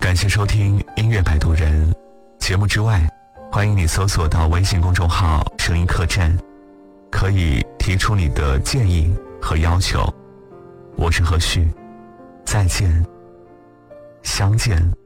感谢收听音乐摆渡人节目之外，欢迎你搜索到微信公众号声音客栈，可以提出你的建议和要求。我是何旭，再见，相见